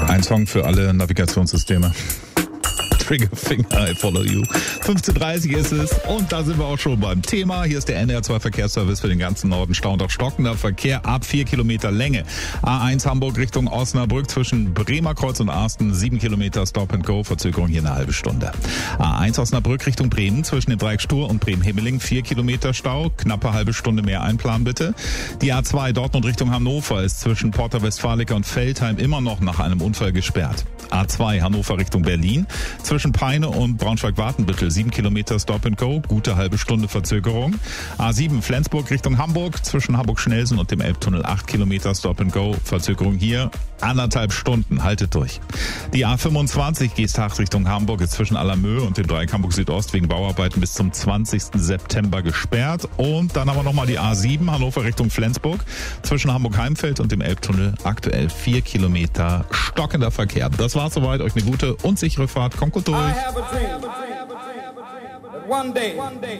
Ein Song für alle Navigationssysteme. Triggerfinger, I follow you. 15:30 ist es und da sind wir auch schon beim Thema. Hier ist der NDR2 Verkehrsservice für den ganzen Norden. Stau und auch stockender Verkehr ab 4 Kilometer Länge. A1 Hamburg Richtung Osnabrück zwischen Bremerkreuz und Arsten 7 Kilometer Stop and Go. Verzögerung hier eine halbe Stunde. A1 Osnabrück Richtung Bremen zwischen dem Dreieck Stur und Bremen-Himmeling 4 Kilometer Stau. Knappe halbe Stunde mehr einplanen bitte. Die A2 Dortmund Richtung Hannover ist zwischen Porta Westfalica und Veltheim immer noch nach einem Unfall gesperrt. A2 Hannover Richtung Berlin zwischen Peine und Braunschweig-Watenbüttel 7 Kilometer Stop and Go, gute halbe Stunde Verzögerung. A7 Flensburg Richtung Hamburg zwischen Hamburg-Schnelsen und dem Elbtunnel 8 Kilometer Stop and Go, Verzögerung hier 1,5 Stunden, haltet durch. Die A25 Geesthacht Richtung Hamburg ist zwischen Allermöhe und dem Dreieck Hamburg Südost wegen Bauarbeiten bis zum 20. September gesperrt. Und dann haben wir nochmal die A7 Hannover Richtung Flensburg zwischen Hamburg-Heimfeld und dem Elbtunnel aktuell 4 Kilometer stockender Verkehr. Das war's soweit. Euch eine gute und sichere Fahrt. Kommt gut durch. I have a dream that one day